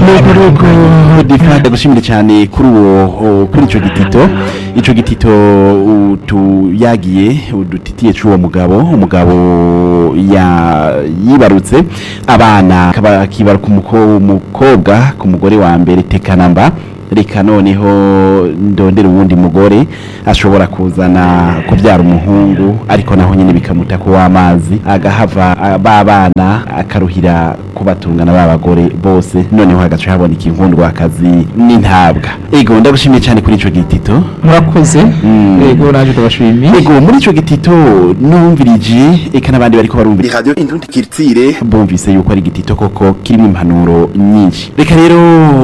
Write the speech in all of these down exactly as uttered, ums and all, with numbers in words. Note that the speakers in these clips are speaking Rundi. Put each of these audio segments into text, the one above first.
rego rego difata gushimira cyane kuri uwo kuri ico gitito ico gitito tuyagiye udutitiye c'uwo mugabo umugabo ya yibarutse abana kibaruka umukobwa ku mugore wa mbere tekanamba reka noneho ndondera uwundi mugore ashobora kuzana kubyara umuhungu ariko naho nyine bikamuta ko w'amazi agahava babana akaruhira kubatungana babagore bose noneho hagaca haboneka inkundwa akazi n'intabwa ego ndagushimiye cyane kuri ico gitito murakoze ego naje ndabashimiye ego muri ico gitito numvirije eka nabandi bariko barumvira radio Indundi Kirtire bumvise yuko ari gitito koko kirimo impanuro nyinshi reka rero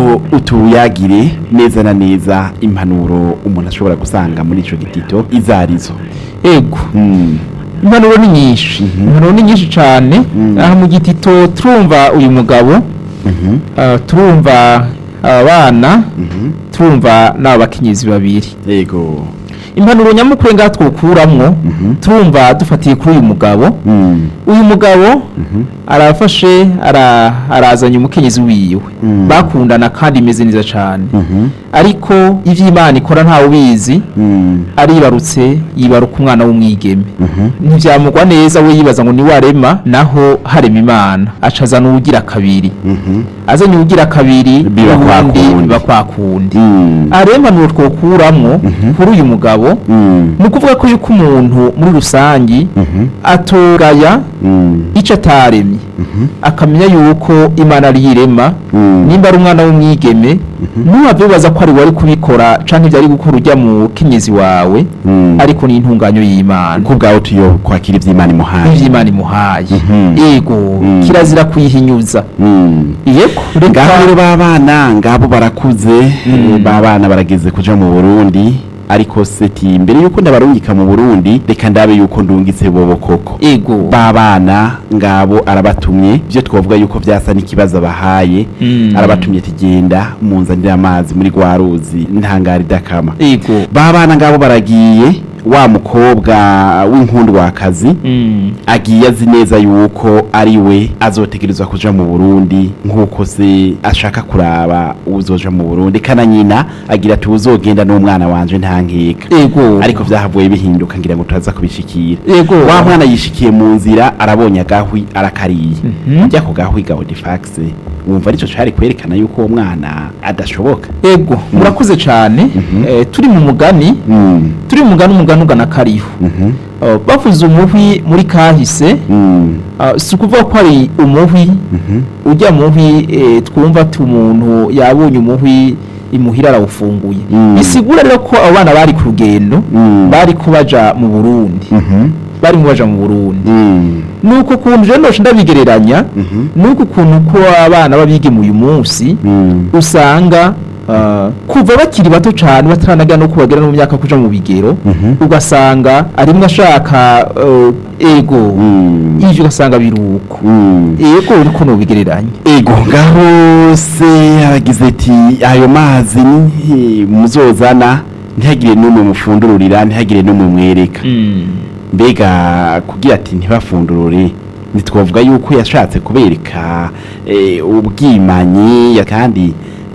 utuyagire neza na neza impanuro umuntu ashobora gusanga muri ico gitito izarizo ego mm. impanuro ni nyinshi mm -hmm. impanuro ni nyinshi cyane mm. aha mu gitito turumva uyu mugabo mm -hmm. uh, turumva abana mm -hmm. turumva n'abakenyezi babiri ego impanuro nyamukuru ngaha twokuramwo mm -hmm. turumva dufatiye kuri uyu mugabo mm. uyu mugabo mm -hmm. arafashe ara arazanye umukenyezi wiwe mm. bakundana kandi imeze neza cyane mm -hmm. ariko ivy'Imana ikora nta ubizi mm. aribarutse yibaruka umwana w'umwigeme mm -hmm. ntivyamugwa neza we yibaza ngo ni warema naho harema Imana acazana ugira kabiri mm -hmm. azanye ugira kabiri bibakundi bakwakundi mm. arema no twokuramwo mm -hmm. kuri uyu mugabo mm. nukuvuga ko yuko umuntu muri rusangi mm -hmm. atoraya mm. ico ataremye mm -hmm. akamenya yuko Imana ari yirema mm. nimba ari umwana w'umwigeme mm -hmm. nubavubaza ko ari wari kubikora canke byari gukora ujya mu kenyezi wawe mm. ariko ni intunganyo y'Imana kubgaho tuyo kwakira ivy'Imana imuhaye ivy'Imana imuhaye mm -hmm. ego mm. kirazira kuyihinyuza mm. yego ngaho babana ngabo barakuze mm. babana barageze kuja mu Burundi ariko seti mbere yuko ndabarungika mu Burundi reka ndabe yuko ndungitse bobo koko ego babana ngabo arabatumye byo twavuga yuko byasa n'ikibazo bahaye mm. arabatumye tigenda munzanira amazi muri gwaruzi ntangari dakama ego babana ngabo baragiye wa mukobwa w'inkundwa akazi mm. agiye azi neza yuko ari we azotegerezwa kuja mu Burundi nkuko se ashaka kuraba uzoja mu Burundi kana nyina agira tuzogenda n'umwana wanje ntankeka ego ariko vyahavuye bihinduka ngira ngo turaza kubishikira ego wa mwana yishikiye mu nzira arabonye agahwi arakariye mm -hmm. njya ko gahwi gaho difax wumva arico cari kwerekana yuko uwo mwana adashoboka ego murakuze mm. cyane mm -hmm. eh, turi mu mugani mm. turi mu mugani umugani ugana kariho mm -hmm. uh, bavuze umuhwi muri kahise mm. uh, si ukuvuga ko ari umuhwi mm -hmm. ujya muhwi eh, twumva ati umuntu yabonye umuhwi imuhira arawufunguye mm. bisigura rero ko abana bari ku rugendo mm. bari kubaja mu Burundi mm -hmm. bari mubaja mu Burundi mm. nuko kuntu je ndo ndabigereranya mm -hmm. nuko kuntu ko abana babige uyu munsi mm. usanga Uh, kuva bakiri bato cyane bataranaga no kubagera no mu myaka kuja mu bigero mm -hmm. ugasanga arimwe ashaka uh, ego mm. ije ugasanga biruko mm. ego uriko no bigereranya ego ngaho se yagize ati ayo mazi ni muzozana ntihagire n'umwe mufundururira ntihagire n'umwe mwereka mm. mbega kugira ati ntibafundurure nitwavuga yuko yashatse kubereka e, ubwimanyi kandi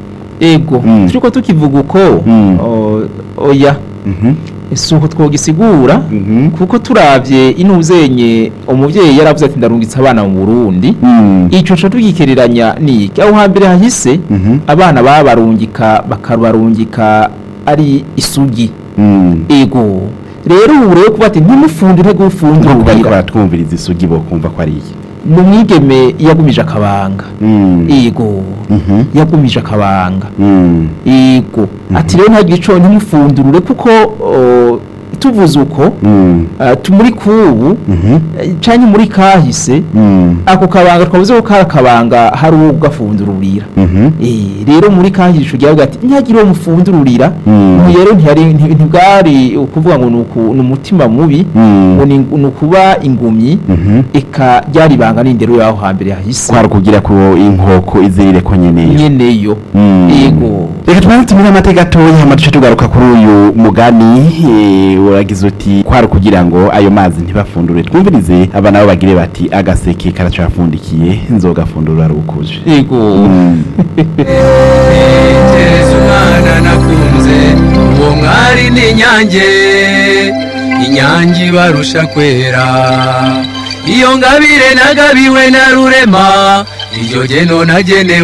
ego mm. turiko tukivuga uko mm. o, oya mhm isuko twogisigura mm -hmm. kuko turavye inuzenye umuvyeyi yaravuze ati ndarungitse abana mu Burundi mm. ico cyo tugikereranya ni aho hambere hahise mm -hmm. abana babarungika bakabarungika ari isugi mm. ego rero ureye kuba ati ntimufundire gufundura bariko baratwumviriza isugi bo kumva ko ari iki numwigeme yagumije akabanga mm. ego mm -hmm. yagumije akabanga mm. ego mm -hmm. ati rero ntagira ico ntimufundurure kuko uh, tuvuze uko mm. uh, tumuri kubu mm -hmm. canke muri kahise mm. ako kabanga twavuze ko kara kabanga hari ugafundururira mm -hmm. eh rero muri kahise ugiye ugati ntagira uwo mufundururira mm. rero ntiyari ntibwari ukuvuga ngo nuko numutima mubi ngo mm. nukuba ingumyi mm -hmm. eka ryari banga n'indero yaho hambere hahise kwari kugira ko inkoko izirire ko nyene nyene yo mm. ego reka tubanze tumire amateka gatoya hama duce tugaruka kuri uyu mugani eh, uragize uti kwari kugira ngo ayo mazi ntibafundure twumvirize aba nabo bagire bati agaseke karacafundikiye nzogafundura rukuje yego Yesu mwana nakunze uwo mwari ni nyange inyange barusha kwera iyo ngabire nagabiwe na rurema iryo geno nagenewe